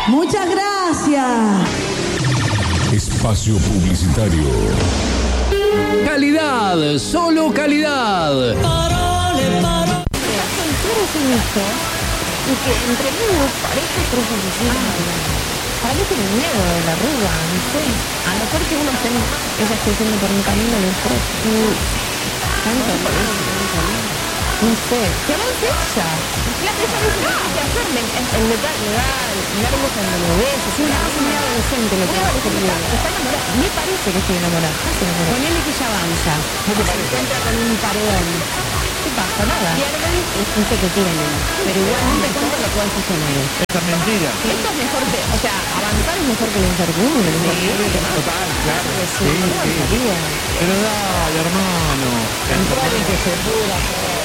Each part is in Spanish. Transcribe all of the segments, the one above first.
Muchas gracias. Espacio publicitario. Calidad, solo calidad. Y que entre medio pareja cruzan sus para mí tiene miedo de la arruga, no sé. A lo mejor que uno esté, ella esté yendo por un camino y otro. No sé. ¿Qué avance ella? Claro, ella no sé qué hacerme. El legal, mirarlo cuando lo ves. Es una cosa muy adolescente lo que hace. Está enamorada. Me parece que estoy enamorada. Ponele que ella avanza. Se encuentra con un paredón. ¿Qué pasa? Nada. Pierde es un que tiene. Pero igualmente todo lo puede suceder. Esa es mentira. Esto es mejor que, o sea, avanzar es mejor que la incertidumbre. Total, claro. Sí. Pero dale, hermano. Entrar y que se pudra.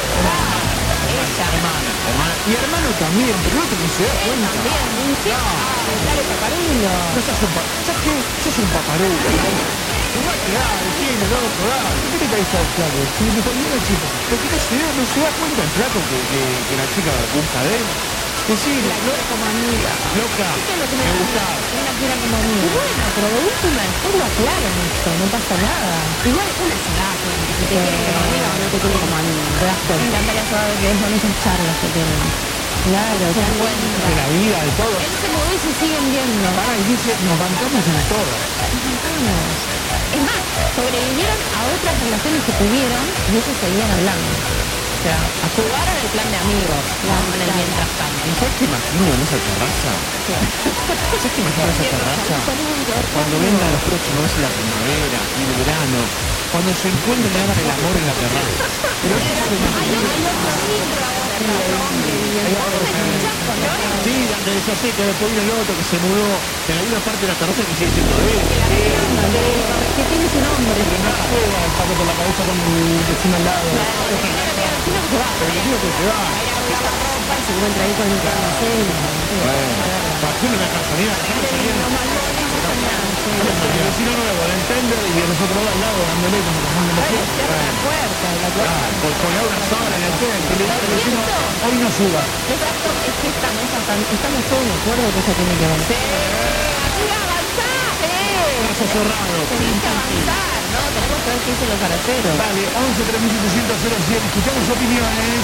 Hermana. Y hermano también, pero no te se da cuenta. También, dale, paparulo. No ¿sabes qué? Sos un paparulo. Igual que dale, tiene el otro, dale. ¿Qué te caes al flaco? Si me ponía el chico. Porque no se da cuenta el flaco que la chica busca de él. Que sí, La quiero como amiga. Loca, me gustaba. Yo la quiero como amiga. Y bueno, pero de última después lo aclaran esto, no pasa nada. Igual una se da cuenta si te quiere como amiga o no te quiere como amiga. Te das cuenta. Me encantaría saber que son esas charlas que tienen. Claro, se dan cuenta. De la vida, de todo. Él se mudó y se siguen viendo. Para y dice, nos bancamos en todo. Es más, sobrevivieron a otras relaciones que tuvieron y ellos seguían hablando. O sea, jugaron el plan de amigos, en el mientras tanto. ¿Sabes qué imagino en esa terraza? ¿Sabes qué imagino en esa terraza? Cuando vengan los próximos meses de la primavera y de verano, cuando se encuentren y hagan el amor en la terraza. Pero eso se sí, donde yo sé que después vino el otro que se mudó, que hay una parte de la terraza que sigue siendo de él. Que tiene su nombre. Pero no juega el pato por la cabeza con el vecino al lado. Pero le digo que se va. Y se encuentra ahí con el carnicero. ¿Para qué no me dejan salir? El vecino nuevo, el Tender y el otro lado al lado, dándole como bajando la puerta. Con una sola en el centro. El vecino hoy no suba. Exacto, es que estamos todos de acuerdo que ella tiene que avanzar. Brazo cerrado. Tenés que avanzar, ¿no? Tenemos que ver qué dicen los araceros. Dale, 11 3700 100. Escuchamos opiniones.